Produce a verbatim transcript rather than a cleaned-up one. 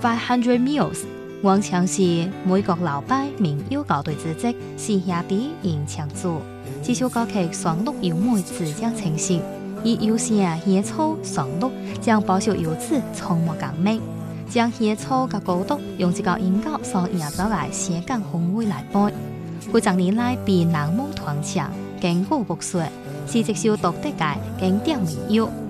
Five Hundred Meals， 王强是美國老牌民謠校隊組織四兄弟演唱組，這首歌曲旋律優美字正清晰，以優聲野草旋律將保守優質充滿感美，將野草嘅高度用一個音樂所營造嘅香港風味來背。幾十年來被人們傳唱，亙古不衰，是一首獨特嘅經典民謠。